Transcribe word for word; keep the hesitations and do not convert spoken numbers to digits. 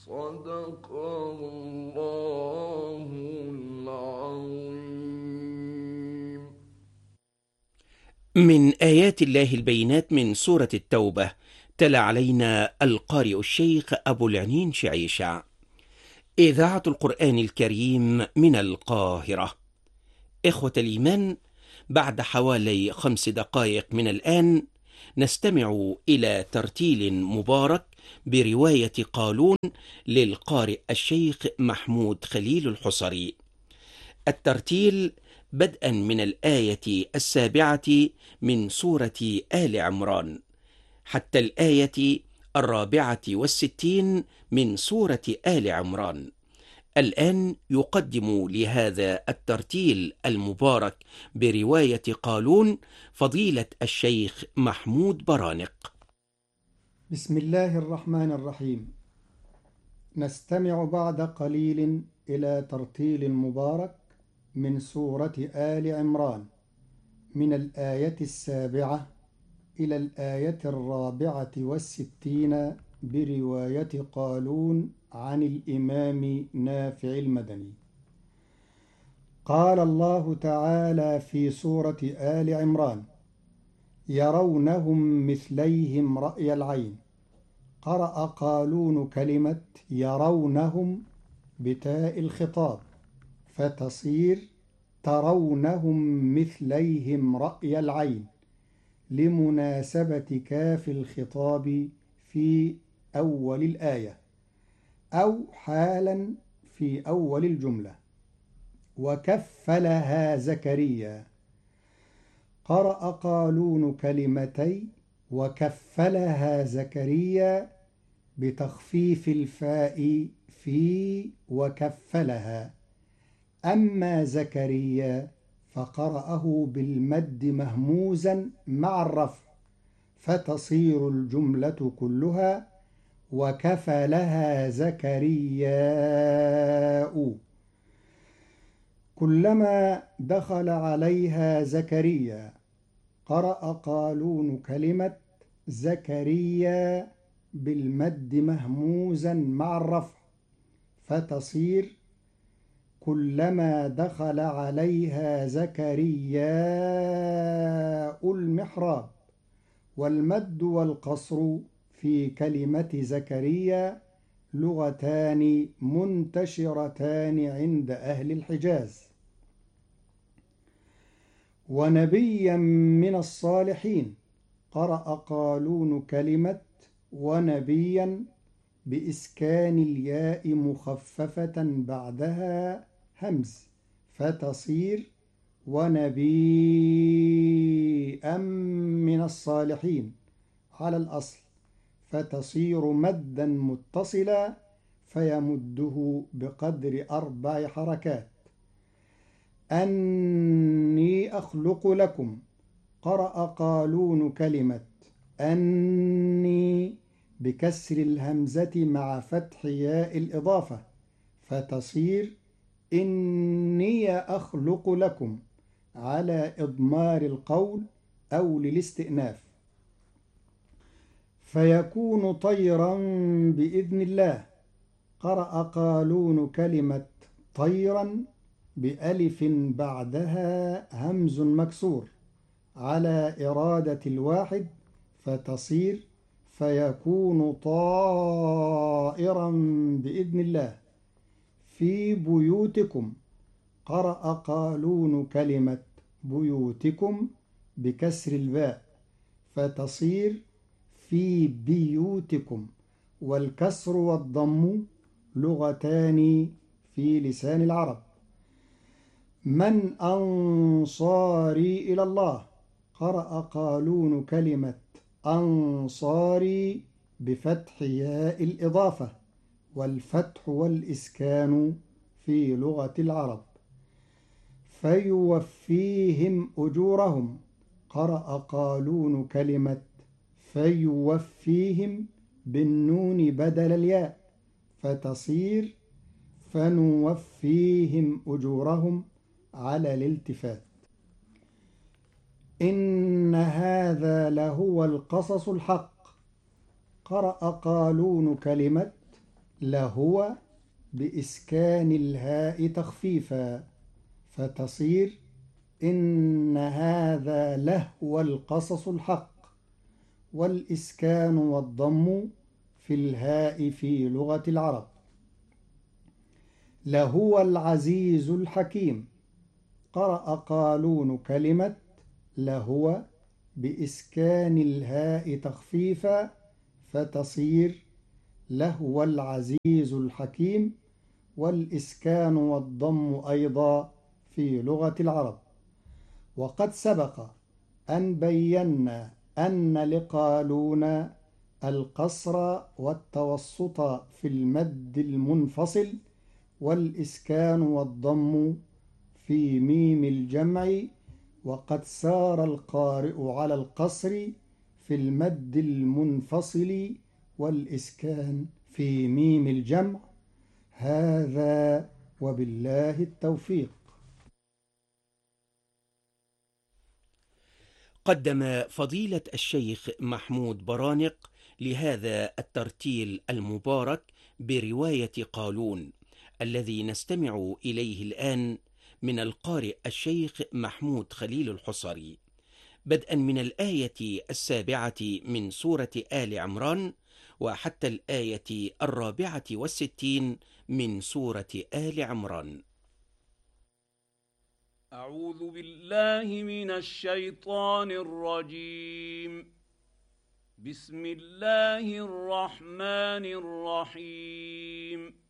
صدق الله العظيم. من آيات الله البينات من سورة التوبة. تلا علينا القارئ الشيخ أبو العنين شعيشع. إذاعة القرآن الكريم من القاهرة. إخوة الإيمان، بعد حوالي خمس دقائق من الآن نستمع إلى ترتيل مبارك برواية قالون للقارئ الشيخ محمود خليل الحصري. الترتيل بدءا من الآية السابعة من سورة آل عمران حتى الآية الرابعة والستين من سورة آل عمران. الآن يقدم لهذا الترتيل المبارك برواية قالون فضيلة الشيخ محمود برانق. بسم الله الرحمن الرحيم. نستمع بعد قليل إلى ترتيل مبارك من سورة آل عمران من الآية السابعة إلى الآية الرابعة والستين برواية قالون عن الإمام نافع المدني. قال الله تعالى في سورة آل عمران: يرونهم مثليهم رأي العين. قرأ قالون كلمة يرونهم بتاء الخطاب فتصير ترونهم مثليهم رأي العين لمناسبة كاف الخطاب في أول الآية أو حالا في أول الجملة. وكفلها زكريا. قرأ قالون كلمتي وكفلها زكريا بتخفيف الفاء في وكفلها. أما زكريا فقرأه بالمد مهموزا مع الرفع فتصير الجملة كلها وكفلها زكرياء. كلما دخل عليها زكريا قرأ قالون كلمة زكريا بالمد مهموزا مع الرفع فتصير كلما دخل عليها زكرياء المحراب. والمد والقصر في كلمة زكريا لغتان منتشرتان عند أهل الحجاز. ونبيا من الصالحين. قرأ قالون كلمة ونبيا بإسكان الياء مخففة بعدها همز فتصير ونبيا من الصالحين على الأصل فتصير مدا متصلا فيمده بقدر أربع حركات. أني أخلق لكم. قرأ قالون كلمة أني بكسر الهمزة مع فتح ياء الإضافة فتصير إني أخلق لكم على إضمار القول أو للاستئناف فيكون طيرا بإذن الله. قرأ قالون كلمة طيرا بألف بعدها همز مكسور على إرادة الواحد فتصير فيكون طائرا بإذن الله. في بيوتكم. قرأ قالون كلمة بيوتكم بكسر الباء فتصير في بيوتكم. والكسر والضم لغتان في لسان العرب. من أنصاري إلى الله. قرأ قالون كلمة أنصاري بفتح ياء الإضافة والفتح والإسكان في لغة العرب. فيوفيهم أجورهم. قرأ قالون كلمة فيوفيهم بالنون بدل الياء فتصير فنوفيهم أجورهم على الالتفات. إن هذا لهو القصص الحق. قرأ قالون كلمة لهو بإسكان الهاء تخفيفا فتصير إن هذا لهو القصص الحق، والإسكان والضم في الهاء في لغة العرب. لهو العزيز الحكيم. قرأ قالون كلمة لهو بإسكان الهاء تخفيفا فتصير لهو العزيز الحكيم، والإسكان والضم أيضا في لغة العرب. وقد سبق أن بينا أن لقالون القصر والتوسط في المد المنفصل، والإسكان والضم في ميم الجمع، وقد سار القارئ على القصر في المد المنفصل والإسكان في ميم الجمع. هذا وبالله التوفيق. قدم فضيلة الشيخ محمود برانق لهذا الترتيل المبارك برواية قالون الذي نستمع إليه الآن من القارئ الشيخ محمود خليل الحصري، بدءا من الآية السابعة من سورة آل عمران وحتى الآية الرابعة والستين من سورة آل عمران. أعوذ بالله من الشيطان الرجيم. بسم الله الرحمن الرحيم.